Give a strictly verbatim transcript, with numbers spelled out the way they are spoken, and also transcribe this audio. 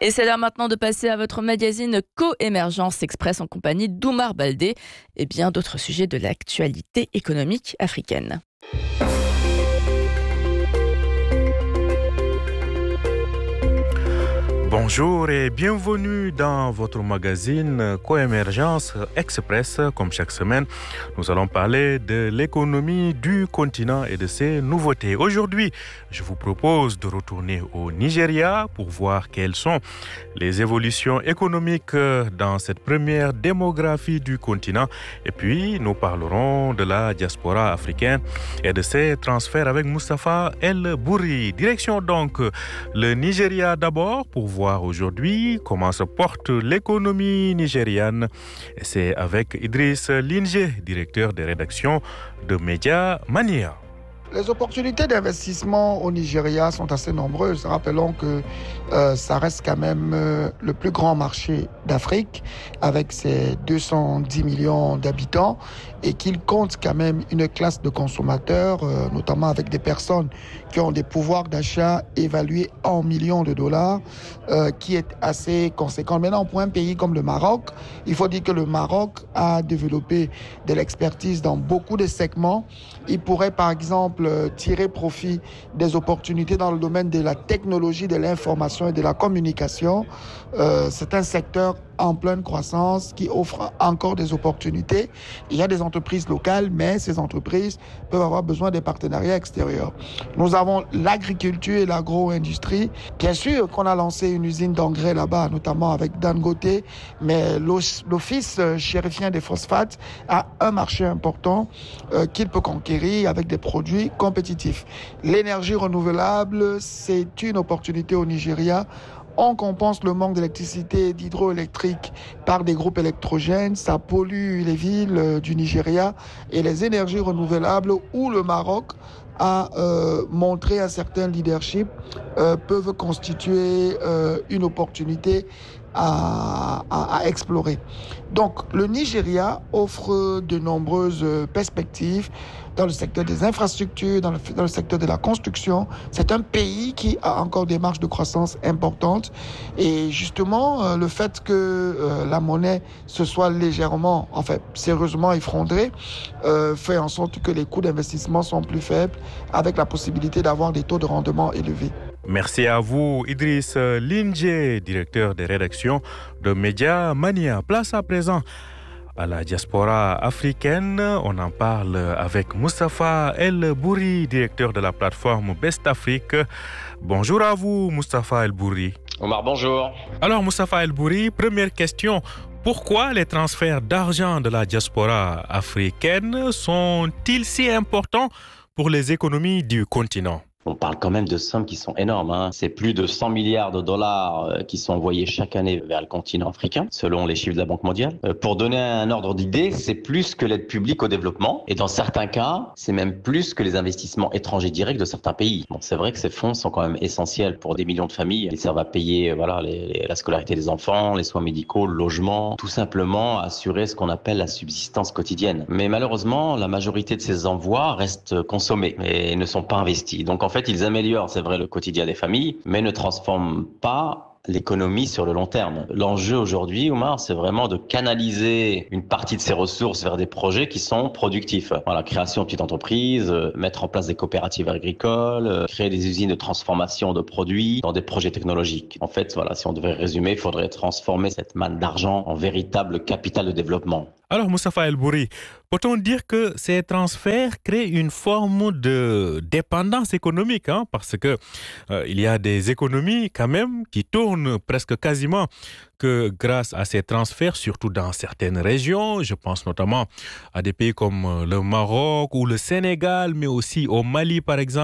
Et c'est l'heure maintenant de passer à votre magazine Co-Émergence Express en compagnie d'Oumar Baldé et bien d'autres sujets de l'actualité économique africaine. Bonjour et bienvenue dans votre magazine Co-Émergence Express. Comme chaque semaine, nous allons parler de l'économie du continent et de ses nouveautés. Aujourd'hui, je vous propose de retourner au Nigeria pour voir quelles sont les évolutions économiques dans cette première démographie du continent. Et puis, nous parlerons de la diaspora africaine et de ses transferts avec Moustapha El Bourri. Direction donc le Nigeria d'abord pour voir aujourd'hui comment se porte l'économie nigériane. Et c'est avec Idriss Linje, directeur des rédactions de Média Mania. Les opportunités d'investissement au Nigeria sont assez nombreuses. Rappelons que euh, ça reste quand même euh, le plus grand marché d'Afrique avec ses deux cent dix millions d'habitants et qu'il compte quand même une classe de consommateurs, euh, notamment avec des personnes qui ont des pouvoirs d'achat évalués en millions de dollars, euh, qui est assez conséquent. Maintenant, pour un pays comme le Maroc, il faut dire que le Maroc a développé de l'expertise dans beaucoup de segments. Il pourrait par exemple tirer profit des opportunités dans le domaine de la technologie, de l'information et de la communication. Euh, c'est un secteur en pleine croissance qui offre encore des opportunités. Il y a des entreprises locales, mais ces entreprises peuvent avoir besoin des partenariats extérieurs. Nous avons l'agriculture et l'agro-industrie. Bien sûr qu'on a lancé une usine d'engrais là-bas, notamment avec Dangote, mais l'Office chérifien des phosphates a un marché important euh, qu'il peut conquérir avec des produits compétitifs. L'énergie renouvelable, c'est une opportunité au Nigeria. On compense le manque d'électricité et d'hydroélectrique par des groupes électrogènes. Ça pollue les villes du Nigeria et les énergies renouvelables où le Maroc a euh, montré un certain leadership euh, peuvent constituer euh, une opportunité à, à, à explorer. Donc le Nigeria offre de nombreuses perspectives dans le secteur des infrastructures, dans le, dans le secteur de la construction. C'est un pays qui a encore des marges de croissance importantes. Et justement, euh, le fait que euh, la monnaie se soit légèrement, enfin sérieusement effondrée, euh, fait en sorte que les coûts d'investissement sont plus faibles, avec la possibilité d'avoir des taux de rendement élevés. Merci à vous, Idriss Linje, directeur des rédactions de Média Mania. Place à présent à la diaspora africaine. On en parle avec Moustapha El Bourri, directeur de la plateforme Best Afrique. Bonjour à vous, Moustapha El Bourri. Omar, bonjour. Alors, Moustapha El Bourri, première question. Pourquoi les transferts d'argent de la diaspora africaine sont-ils si importants pour les économies du continent ? On parle quand même de sommes qui sont énormes. Hein. C'est plus de cent milliards de dollars euh, qui sont envoyés chaque année vers le continent africain, selon les chiffres de la Banque mondiale. Euh, pour donner un ordre d'idée, c'est plus que l'aide publique au développement. Et dans certains cas, c'est même plus que les investissements étrangers directs de certains pays. Bon, c'est vrai que ces fonds sont quand même essentiels pour des millions de familles. Ils servent à payer voilà, les, les, la scolarité des enfants, les soins médicaux, le logement, tout simplement assurer ce qu'on appelle la subsistance quotidienne. Mais malheureusement, la majorité de ces envois restent consommés et ne sont pas investis. Donc en fait, En fait, ils améliorent, c'est vrai, le quotidien des familles, mais ne transforment pas l'économie sur le long terme. L'enjeu aujourd'hui, Omar, c'est vraiment de canaliser une partie de ces ressources vers des projets qui sont productifs. Voilà, création de petites entreprises, euh, mettre en place des coopératives agricoles, euh, créer des usines de transformation de produits dans des projets technologiques. En fait, voilà, si on devait résumer, il faudrait transformer cette manne d'argent en véritable capital de développement. Alors, Moustapha El Bourri, peut-on dire que ces transferts créent une forme de dépendance économique, hein, parce que euh, il y a des économies quand même qui tournent presque quasiment que grâce à ces transferts, surtout dans certaines régions. Je pense notamment à des pays comme le Maroc ou le Sénégal, mais aussi au Mali, par exemple.